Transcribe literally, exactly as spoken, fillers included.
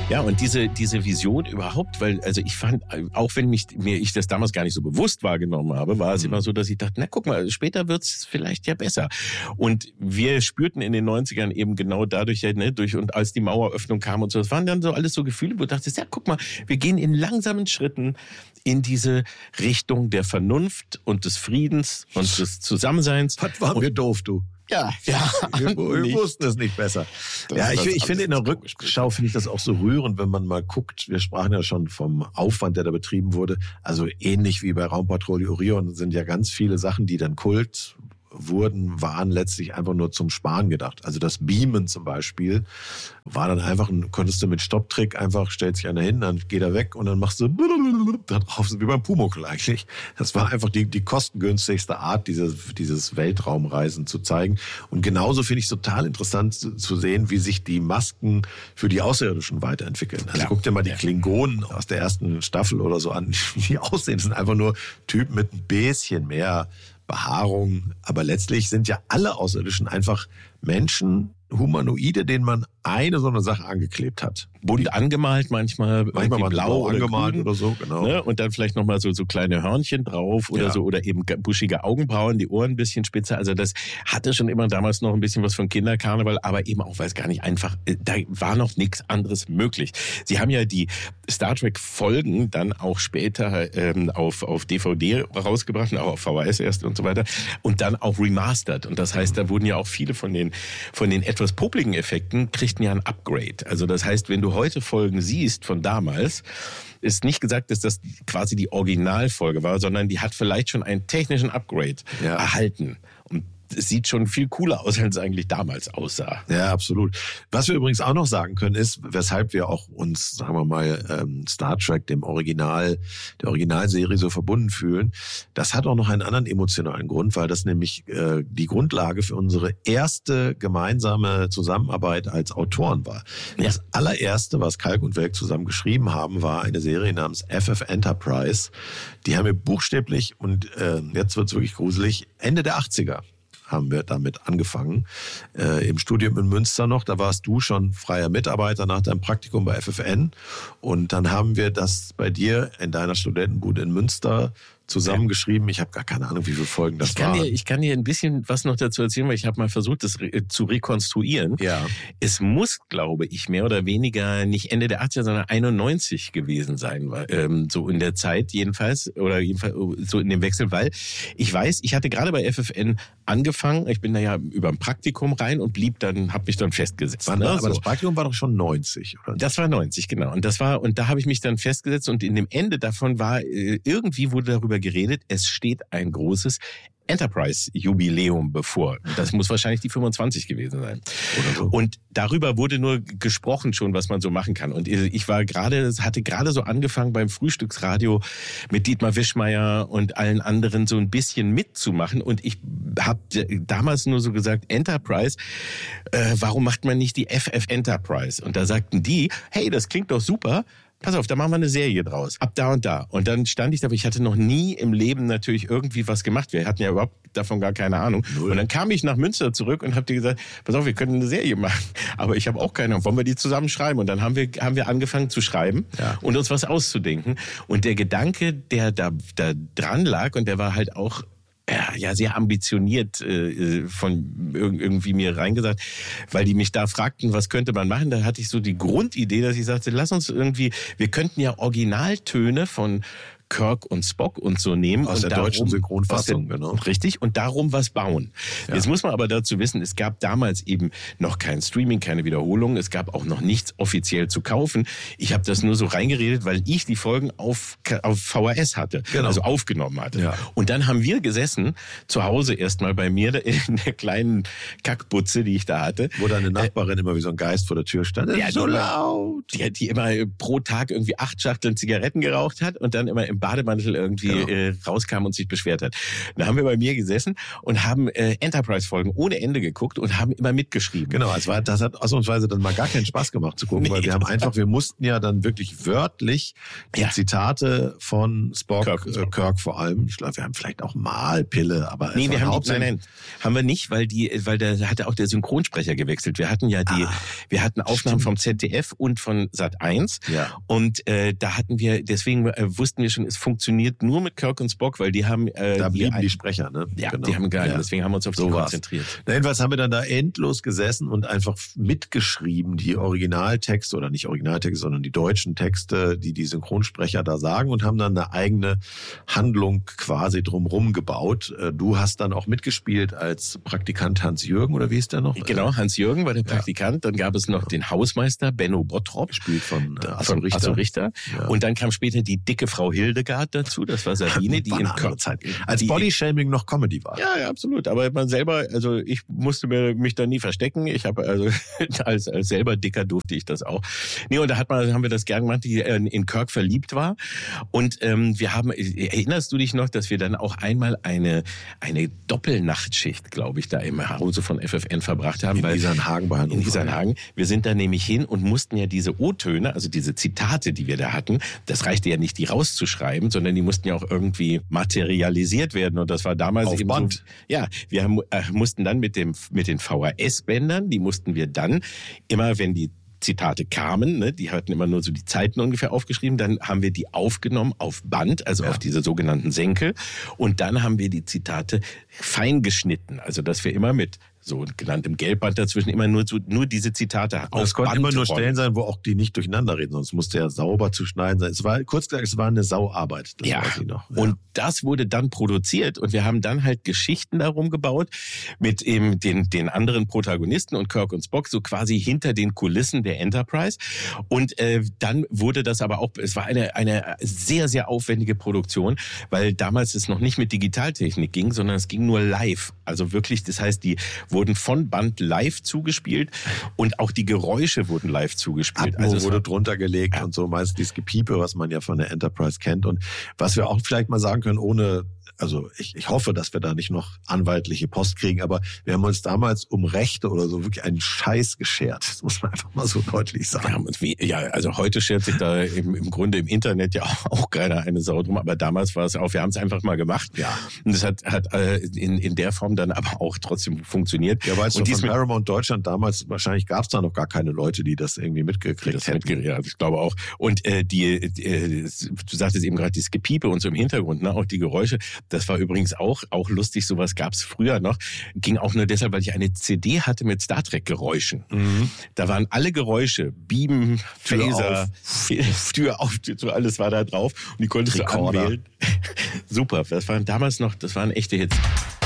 Ja, und diese, diese Vision überhaupt, weil, also ich fand, auch wenn mich, mir ich das damals gar nicht so bewusst wahrgenommen habe, war es mhm. immer so, dass ich dachte, na guck mal, später wird's vielleicht ja besser. Und wir spürten in den neunzigern eben genau dadurch, ja, ne, durch, und als die Maueröffnung kam und so, das waren dann so alles so Gefühle, wo du dachtest, ja, guck mal, wir gehen in langsamen Schritten in diese Richtung der Vernunft und des Friedens und des Zusammenseins. Was waren wir doof, du? Ja, ja. Wir, wir wussten es nicht besser. Das ja, ich, ich finde in der Rückschau finde ich das auch so rührend, wenn man mal guckt. Wir sprachen ja schon vom Aufwand, der da betrieben wurde. Also ähnlich wie bei Raumpatrouille Orion sind ja ganz viele Sachen, die dann Kult wurden, waren letztlich einfach nur zum Sparen gedacht. Also das Beamen zum Beispiel war dann einfach, ein, konntest du mit Stopptrick einfach, stellt sich einer hin, dann geht er weg und dann machst du da drauf, wie beim Pumuckl eigentlich. Das war einfach die, die kostengünstigste Art, dieses, dieses Weltraumreisen zu zeigen. Und genauso finde ich es total interessant zu, zu sehen, wie sich die Masken für die Außerirdischen weiterentwickeln. Also ja. guck dir mal die Klingonen aus der ersten Staffel oder so an, wie die aussehen. Das sind einfach nur Typen mit ein bisschen mehr Behaarung, aber letztlich sind ja alle Außerirdischen einfach Menschen, Humanoide, denen man eine so eine Sache angeklebt hat. Bunt angemalt manchmal, manchmal mal blau oder angemalt grün, oder so, genau. Ne? Und dann vielleicht nochmal so, so kleine Hörnchen drauf oder ja. so, oder eben buschige Augenbrauen, die Ohren ein bisschen spitzer. Also das hatte schon immer damals noch ein bisschen was von Kinderkarneval, aber eben auch, weil es gar nicht einfach, da war noch nichts anderes möglich. Sie haben ja die Star Trek Folgen dann auch später ähm, auf, auf D V D rausgebracht, auch auf V H S erst und so weiter, und dann auch remastered. Und das heißt, da wurden ja auch viele von den, von den etwas popligen Effekten kriegten ja ein Upgrade. Also das heißt, wenn du heute Folgen siehst von damals, ist nicht gesagt, dass das quasi die Originalfolge war, sondern die hat vielleicht schon einen technischen Upgrade ja. erhalten. Und es sieht schon viel cooler aus, als es eigentlich damals aussah. Ja, absolut. Was wir übrigens auch noch sagen können, ist, weshalb wir auch uns, sagen wir mal, ähm, Star Trek, dem Original, der Originalserie so verbunden fühlen. Das hat auch noch einen anderen emotionalen Grund, weil das nämlich äh, die Grundlage für unsere erste gemeinsame Zusammenarbeit als Autoren war. Ja. Das allererste, was Kalk und Welk zusammen geschrieben haben, war eine Serie namens F F Enterprise. Die haben wir buchstäblich, und äh, jetzt wird's wirklich gruselig, Ende der achtziger haben wir damit angefangen. Äh, im Studium in Münster noch, da warst du schon freier Mitarbeiter nach deinem Praktikum bei F F N. Und dann haben wir das bei dir in deiner Studentenbude in Münster zusammengeschrieben. Ich habe gar keine Ahnung, wie viele Folgen das ich kann waren. Dir, ich kann dir ein bisschen was noch dazu erzählen, weil ich habe mal versucht, das re- zu rekonstruieren. Ja. Es muss, glaube ich, mehr oder weniger nicht Ende der achtziger, sondern einundneunzig gewesen sein, ähm, so in der Zeit jedenfalls, oder jedenfalls so in dem Wechsel, weil ich weiß, ich hatte gerade bei F F N angefangen, ich bin da ja über ein Praktikum rein und blieb dann, habe mich dann festgesetzt. Wann, ne? Aber so. das Praktikum war doch schon neunzig, oder? Das war neunzig, genau. Und das war, und da habe ich mich dann festgesetzt, und in dem Ende davon war, irgendwie wurde darüber geredet, es steht ein großes Enterprise-Jubiläum bevor. Das muss wahrscheinlich die fünfundzwanzig gewesen sein. Oder so. Und darüber wurde nur gesprochen schon, was man so machen kann. Und ich war gerade, hatte gerade so angefangen beim Frühstücksradio mit Dietmar Wischmeier und allen anderen so ein bisschen mitzumachen. Und ich habe damals nur so gesagt, Enterprise, äh, warum macht man nicht die F F Enterprise? Und da sagten die, hey, das klingt doch super. Pass auf, da machen wir eine Serie draus. Ab da und da. Und dann stand ich da, aber ich hatte noch nie im Leben natürlich irgendwie was gemacht. Wir hatten ja überhaupt davon gar keine Ahnung. Null. Und dann kam ich nach Münster zurück und hab dir gesagt, pass auf, wir können eine Serie machen. Aber ich habe auch keine Ahnung. Wollen wir die zusammen schreiben? Und dann haben wir, haben wir angefangen zu schreiben ja. und uns was auszudenken. Und der Gedanke, der da, da dran lag, und der war halt auch Ja, ja, sehr ambitioniert äh, von irgendwie mir reingesagt, weil die mich da fragten, was könnte man machen. Da hatte ich so die Grundidee, dass ich sagte, lass uns irgendwie, wir könnten ja Originaltöne von Kirk und Spock und so nehmen. Aus und der darum, deutschen Synchronfassung, der, genau. Richtig, und darum was bauen. Ja. Jetzt muss man aber dazu wissen, es gab damals eben noch kein Streaming, keine Wiederholung, es gab auch noch nichts offiziell zu kaufen. Ich habe das nur so reingeredet, weil ich die Folgen auf, auf V H S hatte, genau. also aufgenommen hatte. Ja. Und dann haben wir gesessen, zu Hause erstmal bei mir in der kleinen Kackbutze, die ich da hatte. Wo deine Nachbarin äh, immer wie so ein Geist vor der Tür stand. Ja, so laut. Die, die immer pro Tag irgendwie acht Schachteln Zigaretten geraucht hat und dann immer im im Bademantel irgendwie genau. äh, rauskam und sich beschwert hat. Da haben wir bei mir gesessen und haben äh, Enterprise-Folgen ohne Ende geguckt und haben immer mitgeschrieben. Genau, es war, das hat ausnahmsweise dann mal gar keinen Spaß gemacht zu gucken, nee, weil wir haben einfach, wir mussten ja dann wirklich wörtlich die ja. Zitate von Spock, Kirk, äh, Kirk vor allem, ich glaube, wir haben vielleicht auch mal Pille, aber nee, wir haben die, nein, nein, haben wir nicht, weil die, weil da hatte auch der Synchronsprecher gewechselt. Wir hatten ja die, ah, wir hatten Aufnahmen stimmt. vom Z D F und von Sat eins ja. und äh, da hatten wir, deswegen äh, wussten wir schon, es funktioniert nur mit Kirk und Spock, weil die haben äh, da blieben die, die Sprecher, ne? Ja, genau. die haben gehalten, ja. deswegen haben wir uns auf so die war's. konzentriert. Na, jedenfalls haben wir dann da endlos gesessen und einfach mitgeschrieben, die Originaltexte oder nicht Originaltexte, sondern die deutschen Texte, die die Synchronsprecher da sagen und haben dann eine eigene Handlung quasi drumherum gebaut. Du hast dann auch mitgespielt als Praktikant Hans-Jürgen, oder wie ist der noch? Genau, Hans-Jürgen war der Praktikant. Ja. Dann gab es noch ja. den Hausmeister, Benno Bottrop. Gespielt von äh, Asso Richter. Asso Richter. Ja. Und dann kam später die dicke Frau Hildegard dazu, das war Sabine, die in Zeit als Bodyshaming noch Comedy war. Ja, ja, absolut. Aber man selber, also ich musste mir mich da nie verstecken. Ich habe also als, als selber Dicker durfte ich das auch. Nee, und da hat man, haben wir das gern gemacht, die in Kirk verliebt war. Und ähm, wir haben, erinnerst du dich noch, dass wir dann auch einmal eine eine Doppelnachtschicht, glaube ich, da im Hause von F F N verbracht haben. In Isernhagen bei Hannover. In Isernhagen. Wir sind da nämlich hin und mussten ja diese O-Töne, also diese Zitate, die wir da hatten, das reichte ja nicht, die rauszuschreiben, sondern die mussten ja auch irgendwie materialisiert werden. Und das war damals auf eben Band. So, ja, wir haben, äh, mussten dann mit dem mit den V H S-Bändern, die mussten wir dann immer, wenn die Zitate kamen, ne, die hatten immer nur so die Zeiten ungefähr aufgeschrieben, dann haben wir die aufgenommen auf Band, also ja. auf diese sogenannten Senkel, und dann haben wir die Zitate fein geschnitten, also dass wir immer mit so genanntem Gelbband dazwischen immer nur so, nur diese Zitate auf Es konnten immer nur Stellen sein, wo auch die nicht durcheinander reden, sonst musste ja sauber zu schneiden sein. Es war, kurz gesagt, es war eine Sauarbeit. Das ja. weiß ich noch. Ja. Und das wurde dann produziert und wir haben dann halt Geschichten darum gebaut mit eben den, den anderen Protagonisten und Kirk und Spock, so quasi hinter den Kulissen der Enterprise. Und äh, dann wurde das aber auch, es war eine, eine sehr, sehr aufwendige Produktion, weil damals es noch nicht mit Digitaltechnik ging, sondern es ging nur live. Also wirklich, das heißt, die wurden von Band live zugespielt und auch die Geräusche wurden live zugespielt. Atmo also wurde drunter gelegt ja. und so, meist dieses Gepiepe, was man ja von der Enterprise kennt. Und was wir auch vielleicht mal sagen können, ohne, also ich, ich hoffe, dass wir da nicht noch anwaltliche Post kriegen, aber wir haben uns damals um Rechte oder so wirklich einen Scheiß geschert. Das muss man einfach mal so deutlich sagen. Wir haben uns wie, ja, also heute schert sich da im, im Grunde im Internet ja auch, auch keiner eine Sau drum, aber damals war es auch, wir haben es einfach mal gemacht. Ja. Und es hat, hat in, in der Form dann aber auch trotzdem funktioniert. Ja, weißt und du, von Paramount Deutschland damals, wahrscheinlich gab es da noch gar keine Leute, die das irgendwie mitgekriegt das hätten. Mitge- ja, ich glaube auch. Und äh, die, äh, du sagtest eben gerade, dieses Gepiepe und so im Hintergrund, ne, auch die Geräusche, das war übrigens auch auch lustig, sowas gab es früher noch. Ging auch nur deshalb, weil ich eine C D hatte mit Star Trek Geräuschen. Mhm. Da waren alle Geräusche, Beamen, Phaser, Tür auf, Tür zu, alles war da drauf und die konntest Rekorder. Du anwählen. Super, das waren damals noch, das waren echte Hits.